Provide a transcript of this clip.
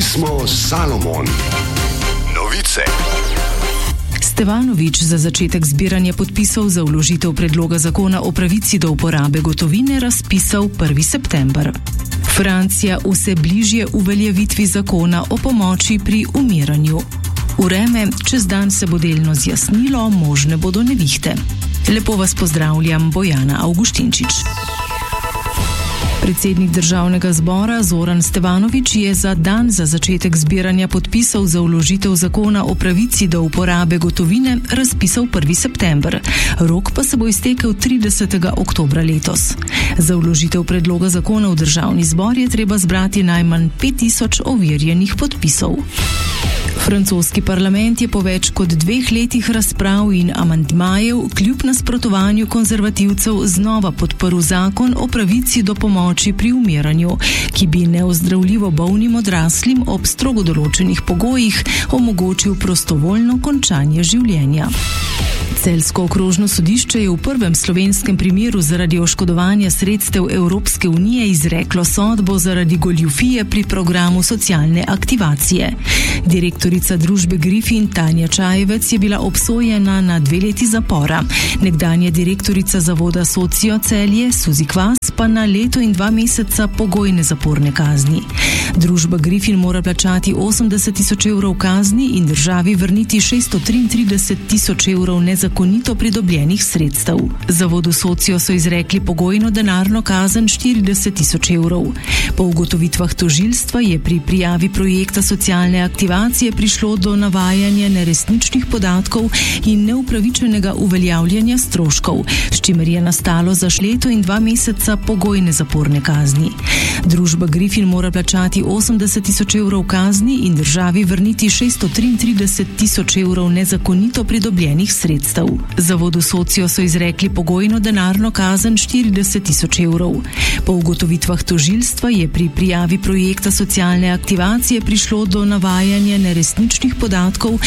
Pismo Salomon. Novice. Stevanović za začetek zbiranja podpisov za vložitev predloga zakona o pravici do uporabe gotovine razpisal 1. september. Francija vse bližje uveljavitvi zakona o pomoči pri umiranju. Vreme, čez dan se bo delno zjasnilo, možne bodo nevihte. Lepo vas pozdravljam, Bojana Avguštinčič. Predsednik Državnega zbora Zoran Stevanović je za dan za začetek zbiranja podpisov za vložitev zakona o pravici do uporabe gotovine razpisal 1. september. Rok pa se bo iztekel 30. oktobra letos. Za vložitev predloga zakona v Državni zbor je treba zbrati najmanj 5000 overjenih podpisov. Francoski parlament je po več kot 2 letih razprav in amandmajev kljub nasprotovanju konzervativcev znova podprl zakon o pravici do pomoči pri umiranju, ki bi neozdravljivo bolnim odraslim ob strogo določenih pogojih omogočil prostovoljno končanje življenja. Celjsko okrožno sodišče je v prvem slovenskem primeru zaradi oškodovanja sredstev Evropske unije izreklo sodbo zaradi goljufije pri programu socialne aktivacije. Direktorica družbe Griffin Tanja Čajevec je bila obsojena na 2 leti zapora. Nekdanja direktorica zavoda Socio Celje Suzi Kvas pa na 1 leto in 2 meseca pogojne zaporne kazni. Družba Griffin mora plačati 80 000 evrov kazni in državi vrniti 633 000 evrov nezakonito pridobljenih sredstev. Zavodu Socio so izrekli pogojno denarno kazen 40 000 evrov. Po ugotovitvah tožilstva je pri prijavi projekta socialne aktivacije prišlo do navajanja neresničnih podatkov in neupravičenega uveljavljanja stroškov, s čimer je nastalo za 1 leto in 2 meseca pogojne zaporne kazni. Družba Griffin mora plačati 80 000 evrov kazni in državi vrniti 633 000 evrov nezakonito pridobljenih sredstev. Zavodu Socio so izrekli pogojno denarno kazen 40 000 evrov. Po ugotovitvah tožilstva je pri prijavi projekta socialne aktivacije prišlo do navajanja neresničnih podatkov